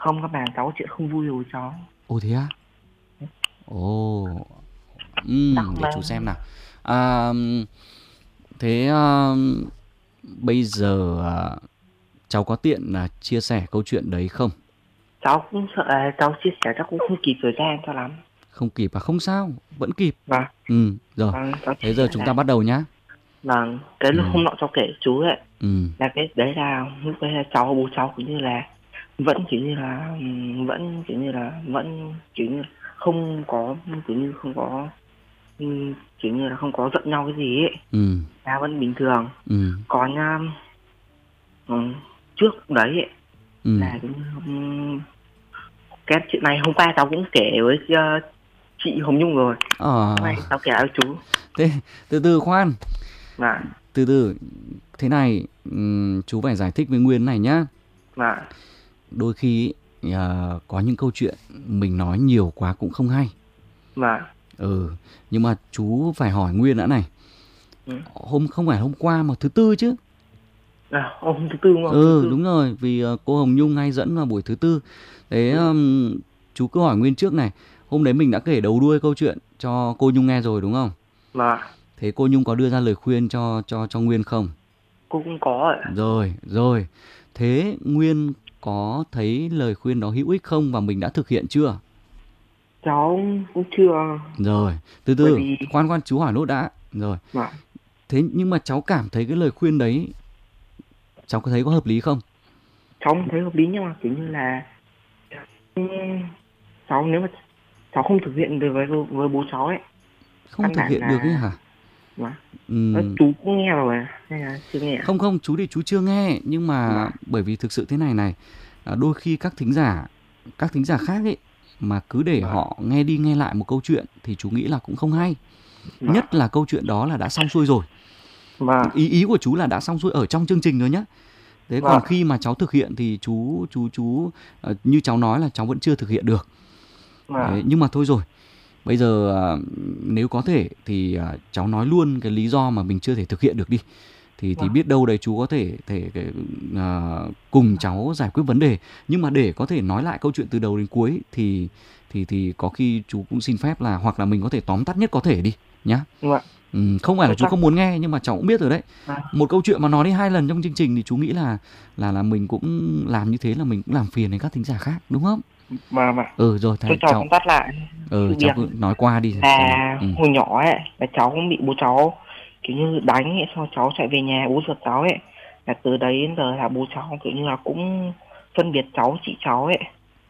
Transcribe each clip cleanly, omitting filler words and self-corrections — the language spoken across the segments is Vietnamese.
Không, các bạn cháu có chuyện không vui rồi cháu. Ồ thế á? Ồ, Chắc để mà chú xem nào. À, thế bây giờ cháu có tiện là chia sẻ câu chuyện đấy không? cháu cũng sợ là cháu chia sẻ chắc cũng không kịp thời gian cho lắm. Không kịp à? Không sao, vẫn kịp. Vâng, Rồi. vâng, cháu chia Thế giờ sẻ chúng ta là bắt đầu nhá. vâng, cái lúc Ừm, hôm nọ cháu kể chú ấy ừm, là cái đấy là lúc đấy là bố cháu kiểu như là vẫn kiểu như là vẫn kiểu như là vẫn kiểu như không có kiểu như không có kiểu như là không có giận nhau cái gì ấy, ừm, là vẫn bình thường. ừm, Còn trước đấy ấy, ừm. là cái chuyện này hôm qua cháu cũng kể với chị Hồng Nhung rồi. Hôm Ờ, nay cháu kể với chú. thế từ từ khoan, Mà từ từ. Thế này, chú phải giải thích với Nguyên này nhá. mà Đôi khi có những câu chuyện mình nói nhiều quá cũng không hay. mà Ừ, nhưng mà chú phải hỏi Nguyên đã này. ừ. Không phải hôm qua mà thứ tư chứ. Hôm thứ tư đúng không? Thứ Ừ, tư. đúng rồi, vì cô Hồng Nhung hay dẫn vào buổi thứ tư. Thế Đúng. chú cứ hỏi Nguyên trước này. Hôm đấy mình đã kể đầu đuôi câu chuyện cho cô Nhung nghe rồi đúng không? Mà Thế cô Nhung có đưa ra lời khuyên cho Nguyên không? cô cũng có ạ. Rồi, rồi. Thế Nguyên có thấy lời khuyên đó hữu ích không và mình đã thực hiện chưa? Cháu cũng chưa, Rồi, từ bởi từ, vì khoan khoan chú hỏi nốt đã. Rồi, mà thế nhưng mà cháu cảm thấy cái lời khuyên đấy cháu có thấy có hợp lý không? cháu không thấy hợp lý, nhưng mà kiểu như là cháu nếu mà cháu không thực hiện được với bố cháu ấy, Không căn thực bản hiện được ấy là hả? mà Ừm, chú cũng nghe rồi hay là chưa nghe à? không không, chú thì chú chưa nghe nhưng mà Mà bởi vì thực sự thế này này, đôi khi các thính giả khác ấy mà cứ để mà họ nghe đi nghe lại một câu chuyện thì chú nghĩ là cũng không hay. mà Nhất là câu chuyện đó là đã xong xuôi rồi. mà Ý của chú là đã xong xuôi ở trong chương trình rồi nhá. Thế mà còn khi mà cháu thực hiện thì chú như cháu nói là cháu vẫn chưa thực hiện được. mà Đấy, nhưng mà thôi rồi. Bây giờ nếu có thể thì cháu nói luôn cái lý do mà mình chưa thể thực hiện được đi. Thì mà biết đâu đấy chú có thể cùng cháu giải quyết vấn đề. Nhưng mà để có thể nói lại câu chuyện từ đầu đến cuối thì có khi chú cũng xin phép là hoặc là mình có thể tóm tắt nhất có thể đi nhá. mà Không phải là tóm chú tắt không muốn nghe nhưng mà cháu cũng biết rồi đấy. mà Một câu chuyện mà nói đi 2 lần trong chương trình thì chú nghĩ là mình cũng làm như thế là mình cũng làm phiền đến các thính giả khác đúng không? mà Rồi tôi cho cháu tóm tắt lại sự cháu việc cứ nói qua đi xem nào. là hồi nhỏ ấy là cháu cũng bị bố cháu kiểu như đánh ấy, xong cháu chạy về nhà bố giật cháu ấy, là từ đấy đến giờ là bố cháu kiểu như là cũng phân biệt cháu chị cháu ấy,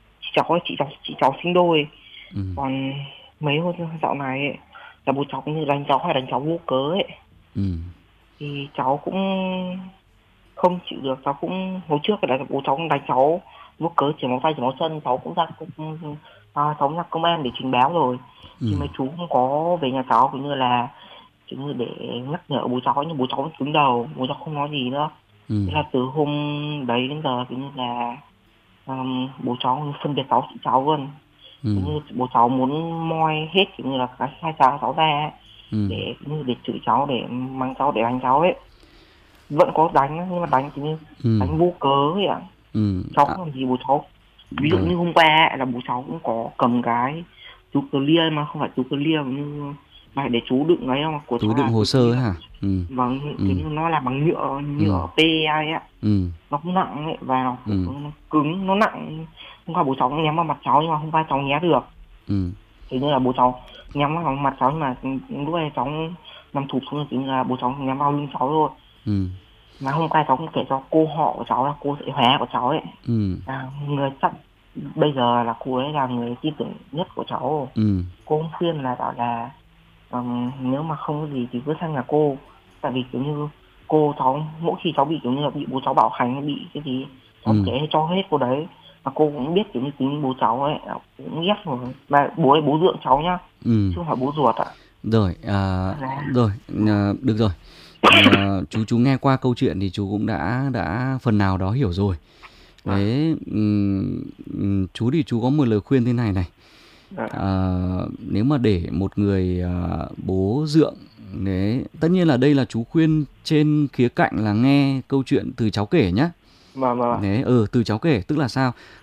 chị cháu sinh đôi. Ừm, Còn mấy hôm dạo này ấy, là bố cháu cũng như đánh cháu hay đánh cháu vô cớ ấy, ừm, thì cháu cũng không chịu được. Cháu cũng hồi trước là bố cháu cũng đánh cháu vô cớ, chỉ máu tay chỉ máu chân, cháu cũng cháu cũng ra công an để trình báo rồi, thì ừm, mấy chú cũng có về nhà cháu cũng như là kiểu như để nhắc nhở bố cháu, nhưng bố cháu vẫn cứng đầu, bố cháu không nói gì nữa. Thế ừm, là từ hôm đấy đến giờ kiểu như là bố cháu phân biệt cháu chị cháu luôn, kiểu ừm, như bố cháu muốn moi hết kiểu như là cái hai cháu ra ấy, ừm, để như để chửi cháu, để mắng cháu, để đánh cháu ấy. Vẫn có đánh nhưng mà đánh kiểu như ừm, đánh vô cớ ấy ạ. Cháu không làm gì bố cháu. Ví dụ rồi. như hôm qua ấy, là bố cháu cũng có cầm cái chú clear mà không phải chú clear như mà để chú đựng ấy, mà của Tú cháu đựng là hồ chú sơ ấy clear hả? bằng kiểu Ừm, như nó là bằng nhựa ừm, nhựa PI ấy ạ. ừm, Nó cũng nặng ấy, và nó ừm, cũng nó cứng, nó nặng. Hôm qua bố cháu cũng nhắm vào mặt cháu nhưng mà hôm qua cháu nhé được. ừm, Kiểu như là bố cháu nhắm vào mặt cháu, nhưng mà lúc này cháu nằm thụp xuống, kiểu như là bố cháu nhắm vào lưng cháu thôi. ừm, Mà hôm qua cháu cũng kể cho cô họ của cháu, là cô dạy hóa của cháu ấy, ừm, là người chắc bây giờ là cô ấy là người tin tưởng nhất của cháu. ừm, Cô cũng khuyên là bảo là nếu mà không có gì thì cứ sang nhà cô, tại vì kiểu như cô cháu mỗi khi cháu bị kiểu như là bị bố cháu bạo hành, bị cái gì cháu ừm, kể cho hết cô đấy. Mà cô cũng biết kiểu như tính bố cháu ấy, cũng ghét rồi, mà bố ấy bố dượng cháu nhá, chứ ừm. không phải bố ruột ạ. Rồi, Là rồi, được rồi. Chú nghe qua câu chuyện thì chú cũng đã phần nào đó hiểu rồi. là Thế chú thì chú có một lời khuyên thế này này. là Nếu mà để một người bố dượng đấy, tất nhiên là đây là chú khuyên trên khía cạnh là nghe câu chuyện từ cháu kể nhá. mà Đấy, từ cháu kể tức là sao?